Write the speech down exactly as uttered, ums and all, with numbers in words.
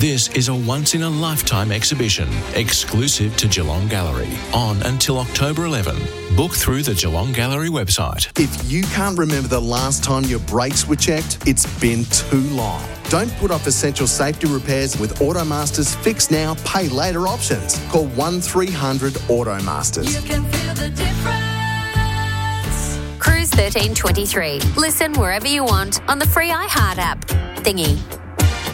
This is a once-in-a-lifetime exhibition, exclusive to Geelong Gallery, on until October eleventh. Book through the Geelong Gallery website. If you can't remember the last time your brakes were checked, it's been too long. Don't put off essential safety repairs with Automaster's Fix Now, Pay Later options. Call one three hundred Automasters. You can feel the difference. Cruise thirteen twenty-three. Listen wherever you want on the free iHeart app. Thingy.